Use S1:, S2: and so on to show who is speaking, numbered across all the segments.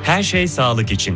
S1: Her şey sağlık için.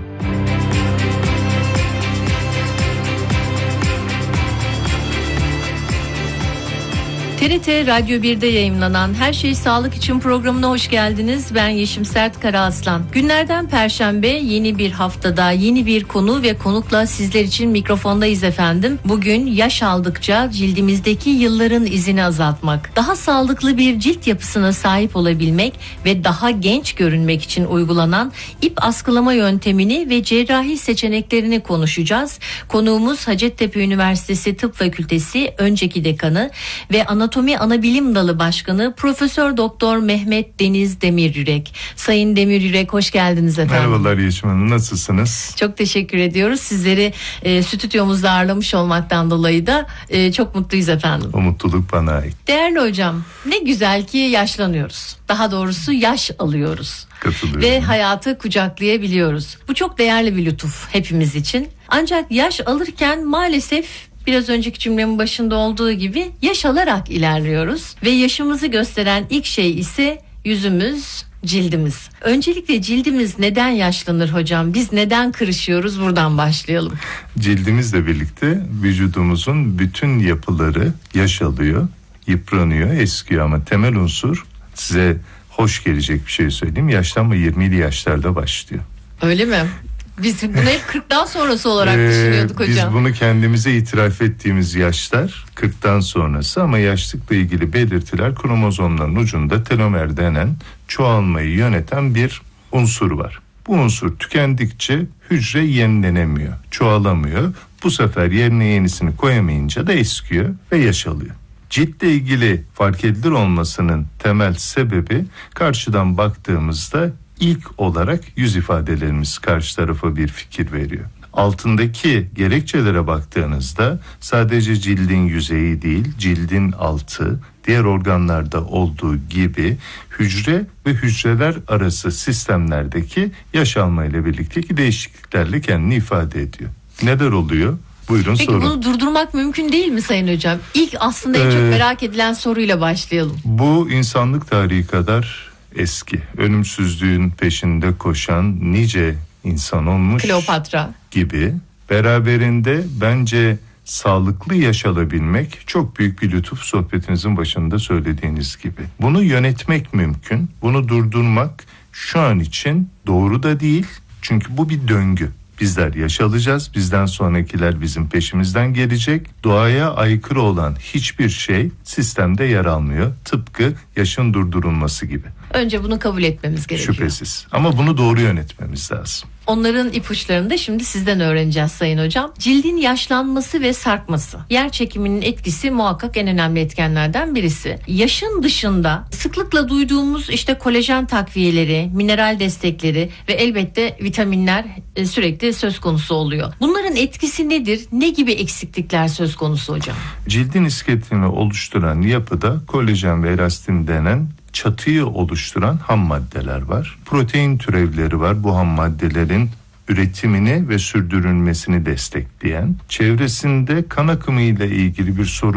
S2: TRT Radyo 1'de yayımlanan Her Şey Sağlık için programına hoş geldiniz. Ben Yeşim Sert Karaaslan. Günlerden Perşembe, yeni bir haftada yeni bir konu ve konukla sizler için mikrofondayız efendim. Bugün yaş aldıkça cildimizdeki yılların izini azaltmak, daha sağlıklı bir cilt yapısına sahip olabilmek ve daha genç görünmek için uygulanan ip askılama yöntemini ve cerrahi seçeneklerini konuşacağız. Konuğumuz Hacettepe Üniversitesi Tıp Fakültesi önceki dekanı ve Anatomi Anabilim Dalı Başkanı Profesör Doktor Mehmet Deniz Demiryürek. Sayın Demiryürek, hoş geldiniz efendim.
S3: Merhabalar Yeşim Hanım, nasılsınız?
S2: Çok teşekkür ediyoruz. Sizleri stüdyomuzda ağırlamış olmaktan dolayı da çok mutluyuz efendim.
S3: O mutluluk bana ait.
S2: Değerli hocam, ne güzel ki yaşlanıyoruz. Daha doğrusu yaş alıyoruz.
S3: Katılıyorum.
S2: Ve hayatı kucaklayabiliyoruz. Bu çok değerli bir lütuf hepimiz için. Ancak yaş alırken maalesef biraz önceki cümlemin başında olduğu gibi yaş alarak ilerliyoruz. Ve yaşımızı gösteren ilk şey ise yüzümüz, cildimiz. Öncelikle cildimiz neden yaşlanır hocam? Biz neden kırışıyoruz? Buradan başlayalım.
S3: Cildimizle birlikte vücudumuzun bütün yapıları yaş alıyor, yıpranıyor, eskiyor ama temel unsur, size hoş gelecek bir şey söyleyeyim, yaşlanma 20'li yaşlarda başlıyor.
S2: Öyle mi? Biz bunu hep 40'tan sonrası olarak düşünüyorduk hocam.
S3: Biz bunu kendimize itiraf ettiğimiz yaşlar 40'tan sonrası ama yaşlıkla ilgili belirtiler kromozomların ucunda telomer denen çoğalmayı yöneten bir unsur var. Bu unsur tükendikçe hücre yenilenemiyor, çoğalamıyor. Bu sefer yerine yenisini koyamayınca da eskiyor ve yaş alıyor. Ciltle ilgili fark edilir olmasının temel sebebi karşıdan baktığımızda İlk olarak yüz ifadelerimiz karşı tarafa bir fikir veriyor. Altındaki gerekçelere baktığınızda sadece cildin yüzeyi değil, cildin altı, diğer organlarda olduğu gibi hücre ve hücreler arası sistemlerdeki yaş alma ile birlikteki değişikliklerle kendini ifade ediyor. Neler oluyor? Buyurun
S2: Peki
S3: sorun.
S2: bunu durdurmak mümkün değil mi Sayın Hocam? İlk aslında en çok merak edilen soruyla başlayalım.
S3: Bu insanlık tarihi kadar eski, ölümsüzlüğün peşinde koşan nice insan olmuş
S2: Kleopatra
S3: gibi. Beraberinde bence sağlıklı yaşanabilmek çok büyük bir lütuf, sohbetinizin başında söylediğiniz gibi. Bunu yönetmek mümkün, bunu durdurmak şu an için doğru da değil. Çünkü bu bir döngü. Bizler yaş alacağız, bizden sonrakiler bizim peşimizden gelecek. Doğaya aykırı olan hiçbir şey sistemde yer almıyor. Tıpkı yaşın durdurulması gibi.
S2: Önce bunu kabul etmemiz gerekiyor.
S3: Şüphesiz. Ama bunu doğru yönetmemiz lazım.
S2: Onların ipuçlarını da şimdi sizden öğreneceğiz Sayın Hocam. Cildin yaşlanması ve sarkması. Yer çekiminin etkisi muhakkak en önemli etkenlerden birisi. Yaşın dışında sıklıkla duyduğumuz işte kolajen takviyeleri, mineral destekleri ve elbette vitaminler sürekli söz konusu oluyor. Bunların etkisi nedir? Ne gibi eksiklikler söz konusu hocam?
S3: Cildin iskeletini oluşturan yapıda kolajen ve elastin denen çatıyı oluşturan ham maddeler var. Protein türevleri var. Bu ham maddelerin üretimini ve sürdürülmesini destekleyen, çevresinde kan akımı ile ilgili bir sorun